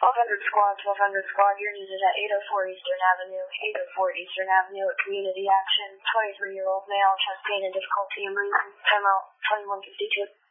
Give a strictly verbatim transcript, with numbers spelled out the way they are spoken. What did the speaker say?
twelve hundred Squad, twelve hundred Squad, you're needed at eight oh four Eastern Avenue, eight oh four Eastern Avenue at Community Action, twenty-three-year-old male, chest pain and difficulty in breathing, time out, twenty-one fifty-two.